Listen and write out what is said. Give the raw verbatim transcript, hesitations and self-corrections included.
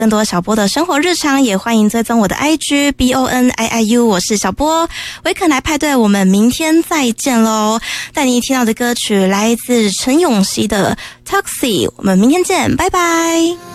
更多小波的生活日常，也欢迎追踪我的 I G B O N I I U， 我是小波，维肯来派对，我们明天再见喽！带你听到的歌曲来自陈永熙的 Taxi， 我们明天见，拜拜。